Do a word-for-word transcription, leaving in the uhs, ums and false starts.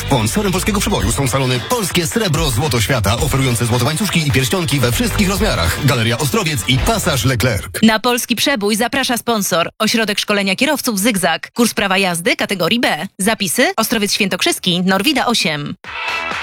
Sponsorem polskiego przeboju są salony Polskie Srebro Złoto Świata, oferujące złote łańcuszki i pierścionki we wszystkich rozmiarach. Galeria Ostrowiec i Pasaż Leclerc. Na polski przebój zaprasza sponsor. Ośrodek Szkolenia Kierowców Zygzak. Kurs prawa jazdy kategorii B. Zapisy: Ostrowiec Świętokrzyski, Norwida osiem.